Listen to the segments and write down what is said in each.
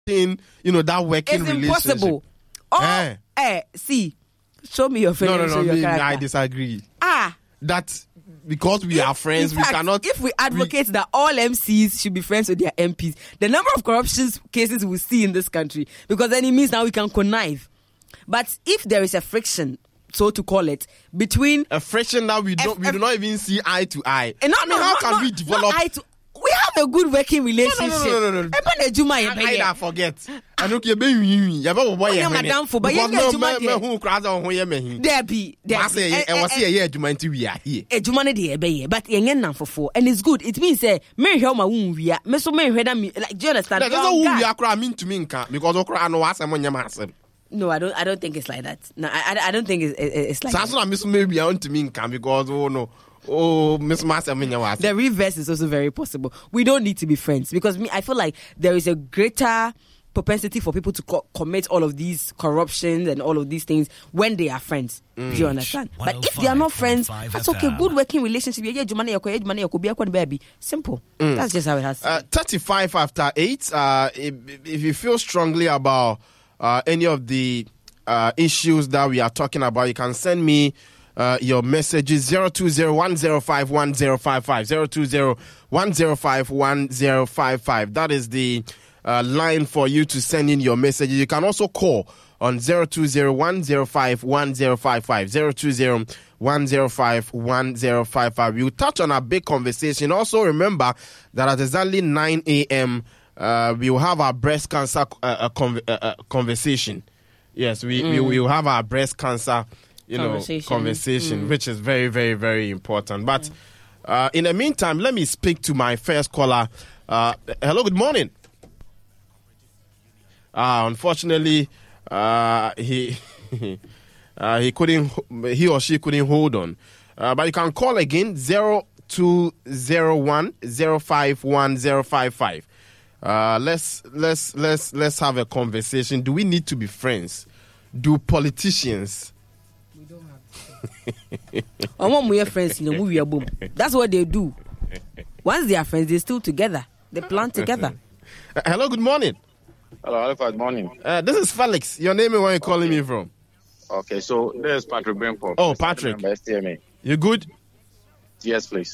that working relationship. It's impossible. See, show me your friend. No, I disagree. That because we are friends, we cannot. If we advocate that all MCs should be friends with their MPs, the number of corruption cases we see in this country, because then it means now we can connive. But if there is a friction, so to call it, between a friction that we do not even see eye to eye. How can we develop? We have a good working relationship. No. I forget. I don't care. Madam for but and it's good. It means say me hear my wound we are. Me so me hear that like do you understand? That's what we are cry mean to me because okra no asem onyam. No, I don't think it's like that. No, I don't think it's like that. That's what I maybe I want to mean because Miss Master. The reverse is also very possible. We don't need to be friends because I feel like there is a greater propensity for people to commit all of these corruptions and all of these things when they are friends. Do you understand? But if they are not friends, that's okay. Good working relationship. Simple. That's just how it has to be. 35 after 8. If you feel strongly about any of the issues that we are talking about, you can send me your messages 020-105-1055 020-105-1055. That is the line for you to send in your messages. You can also call on 020-105-1055 020-105-1055. We'll touch on a big conversation. Also remember that at exactly 9 a.m. We will have our breast cancer conversation. Yes, we will have our breast cancer conversation, which is very, very, very important. But in the meantime, let me speak to my first caller. Hello, good morning. Unfortunately, he or she couldn't hold on. But you can call again 0201-051-055. Let's have a conversation. Do we need to be friends? Do politicians? We don't have to. Friends in the movie, boom. That's what they do. Once they are friends, they're still together. They plan together. Hello, good morning. Hello, good morning. This is Felix. Your name and where you're calling me from? Okay, so this is Patrick Benpo. Oh, Patrick. You good? Yes, please.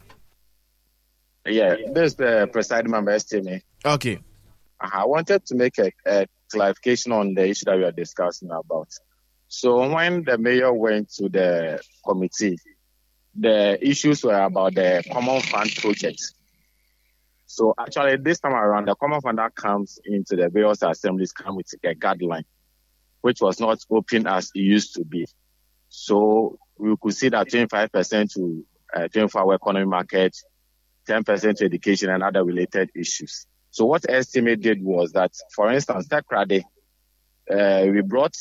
Yeah, this is the presiding member STMA. Okay. I wanted to make a clarification on the issue that we are discussing about. So when the mayor went to the committee, the issues were about the Common Fund project. So actually this time around, the Common Fund that comes into the various assemblies come with a guideline, which was not open as it used to be. So we could see that 25% to 24-hour economy market, 10% to education and other related issues. So what Estimate did was that, for instance, Takrady, we brought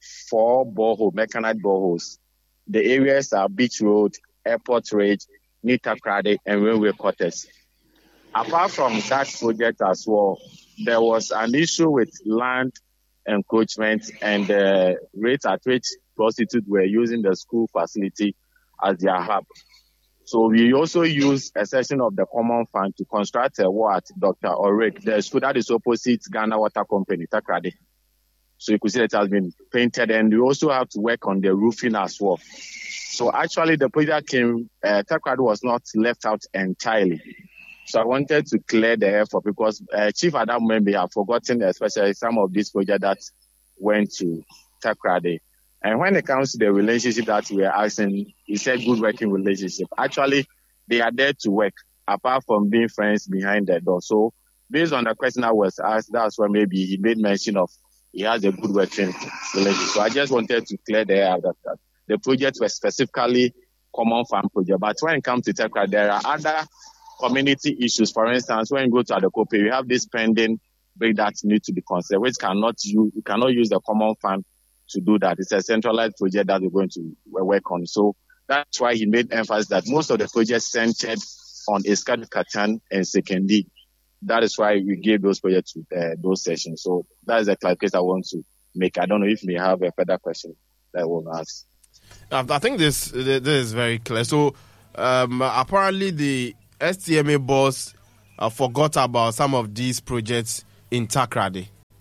4 mechanized boreholes. The areas are Beach Road, Airport Road, near Takrady, and railway quarters. Apart from that project as well, there was an issue with land encroachment and the rate at which prostitutes were using the school facility as their hub. So we also use a section of the Common Fund to construct a wall at Dr. Orik, the school that is opposite Ghana Water Company, Takrady. So you could see that it has been painted, and we also have to work on the roofing as well. So actually the project Takrady was not left out entirely. So I wanted to clear the air for because Chief Adam may have forgotten especially some of these projects that went to Takrady. And when it comes to the relationship that we are asking, he said good working relationship. Actually, they are there to work, apart from being friends behind the door. So based on the question I was asked, that's why maybe he made mention of he has a good working relationship. So I just wanted to clear the air that the project was specifically Common Fund project. But when it comes to Takrady, there are other community issues. For instance, when you go to Adekope, we have this pending bill that need to be considered, which you cannot use the Common Fund to do that. It's a centralized project that we're going to work on. So that's why he made emphasis that most of the projects centered on Iskad Katan and Sekendi. That is why we gave those projects to those sessions. So that is the clarification I want to make. I don't know if you may have a further question that I will ask. I think this is very clear. So apparently the STMA boss forgot about some of these projects in Takrady.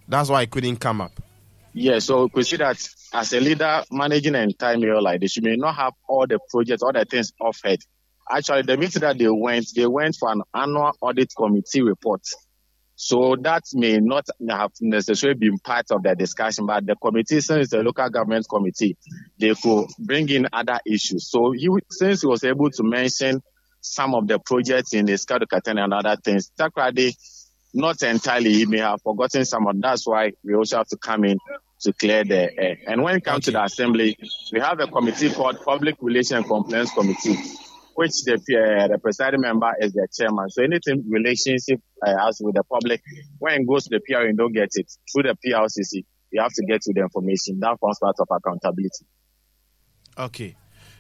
That's why it couldn't come up. Yeah, so we could see that as a leader managing an entire mayor like this, you may not have all the projects, all the things off head. Actually, the meeting that they went for an annual audit committee report. So that may not have necessarily been part of the discussion, but the committee, since it's a local government committee, they could bring in other issues. So since he was able to mention some of the projects in the Skadu Katene and other things, Takoradi, not entirely, he may have forgotten some of. That's why we also have to come in to clear the air. And when it comes to the assembly, we have a committee called Public Relations and Complaints Committee, which the presiding member is the chairman. So anything relationship as with the public, when it goes to the PR and don't get it through the PRCC, you have to get to the information. That forms part of accountability. Okay,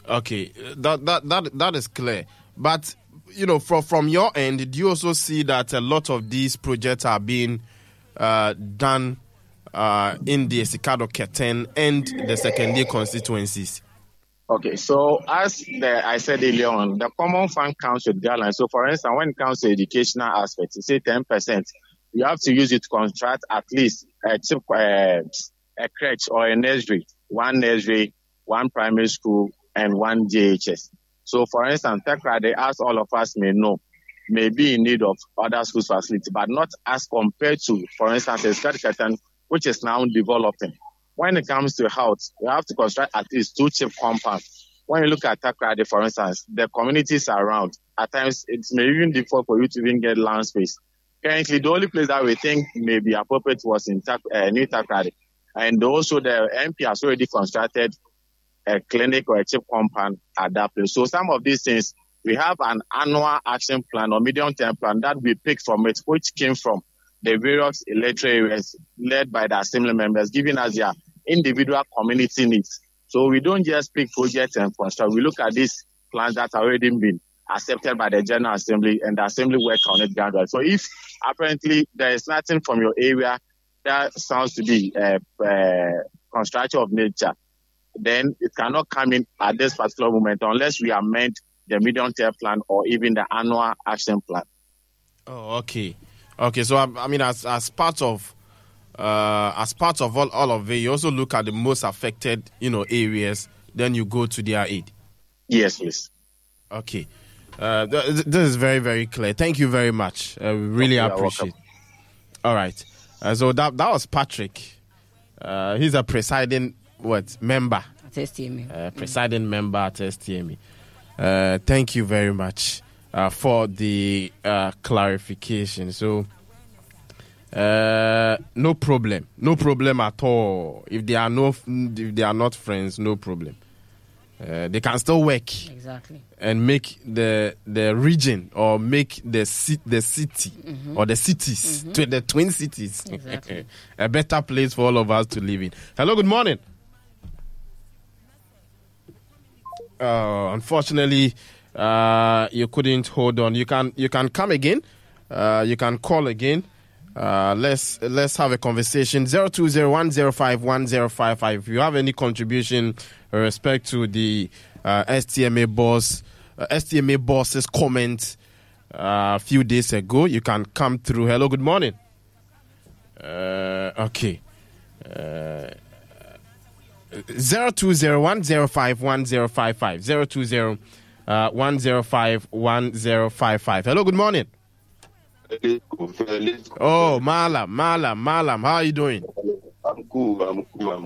that is clear. But from your end, did you also see that a lot of these projects are being done in the Sikado Keten and the secondary constituencies? Okay, so as I said earlier on, the Common Fund comes with guidelines. So, for instance, when it comes to educational aspects, you say 10%, you have to use it to construct at least a crèche or a nursery, one primary school, and one JHS. So, for instance, Takoradi, as all of us may know, may be in need of other schools facility, but not as compared to, for instance, Skadu Katene, which is now developing. When it comes to health, you have to construct at least 2 chief compounds. When you look at Takoradi, for instance, the communities around, at times it may even be difficult for you to even get land space. Currently, the only place that we think may be appropriate was in New Takoradi. And also the MP has already constructed a clinic or a chief compound at that place. So some of these things, we have an annual action plan or medium-term plan that we picked from it, which came from the various electorate areas led by the assembly members, giving us their individual community needs. So we don't just pick projects and construct. We look at these plans that have already been accepted by the General Assembly, and the Assembly work on it gradually. So if apparently there is nothing from your area that sounds to be construction of nature, then it cannot come in at this particular moment unless we amend the medium-term plan or even the annual action plan. Oh, okay. So I mean, as part of all of it, you also look at the most affected, areas. Then you go to their aid. Yes, please. Okay, this is very, very clear. Thank you very much. We really appreciate. All right. So that was Patrick. He's a presiding member at STMA. Presiding member at STMA. Thank you very much for the clarification. So no problem at all. If they are not friends, no problem. They can still work and make the region or make the city or the cities to the twin cities a better place for all of us to live in. Hello, good morning. Unfortunately, you couldn't hold on. You can come again. You can call again. Let's have a conversation. 0201051055. If you have any contribution with respect to the STMA boss's comment a few days ago, you can come through. Hello, good morning. Okay. 0201051055. 020-105-1055. Hello, good morning. Oh, Malam, how are you doing? I'm cool.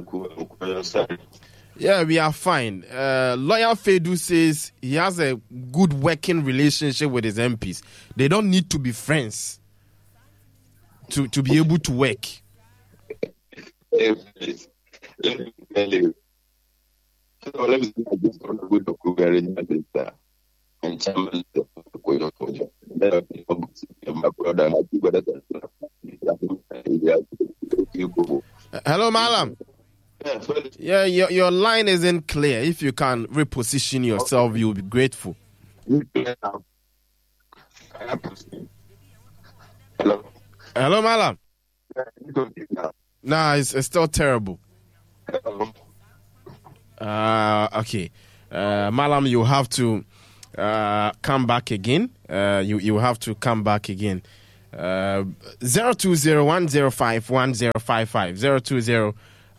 Yeah, we are fine. Lawyer Fedu says he has a good working relationship with his MPs. They don't need to be friends to be able to work. Let me tell you. So let me say, I just want to go to Cougar and chairman of the Koyo Kojo. My brother, hello, Malam. Yeah, your line isn't clear. If you can reposition yourself, you'll be grateful. Hello, Malam. Nah, it's still terrible. Okay. Malam, you have to come back again. You have to come back again. 020-105-1055.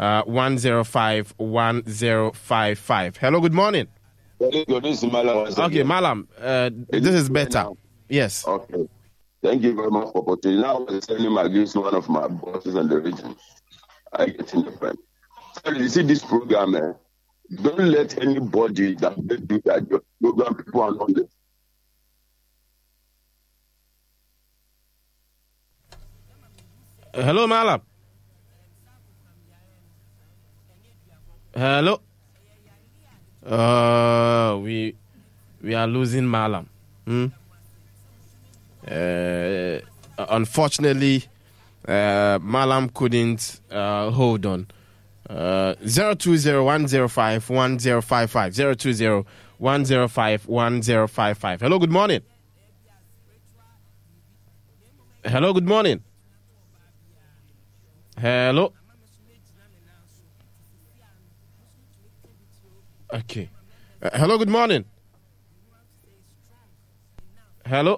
020-105-1055. Hello, good morning. Very good. This is Malam. Okay, Malam, this is better. Yes. Okay. Thank you very much for opportunity. Now I was telling him against one of my bosses in the region. I get in the friend. So you see this program, don't let anybody that do that program people are on this. Hello, Malam. Hello. We are losing Malam. Unfortunately, Malam couldn't hold on. 020-105-1055. 020-105-1055. Hello, good morning. Hello, good morning. Hello. Okay. Hello, good morning. Hello.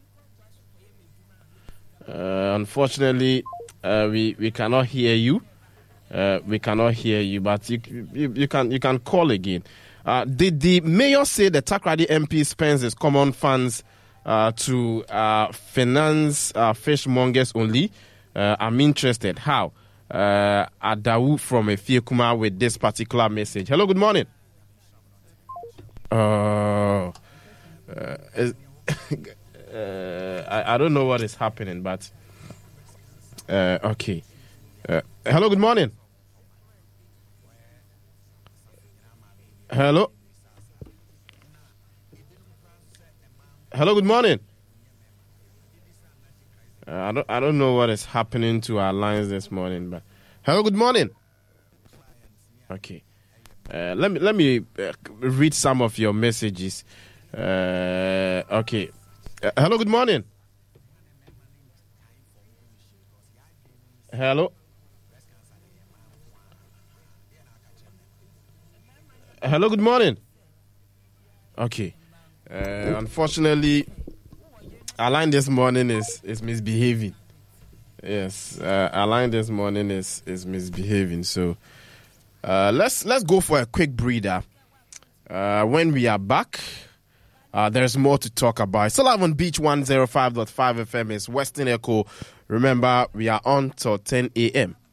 Unfortunately, we cannot hear you. We cannot hear you, but you can call again. Did the mayor say the Takoradi MP spends his common funds to finance fishmongers only? I'm interested. How? Adawu from Efiekuma with this particular message. Hello, good morning. I don't know what is happening, but okay. Hello, good morning. Hello. Hello, good morning. I don't know what is happening to our lines this morning, but hello, good morning. Okay. Let me read some of your messages. Okay. Hello, good morning. Hello. Hello, good morning. Okay. Unfortunately, our line this morning is misbehaving. Yes, our line this morning is misbehaving. So let's go for a quick breather. When we are back, there's more to talk about. Still live on Beach 105.5 FM is Western Echo. Remember, we are on till 10 a.m.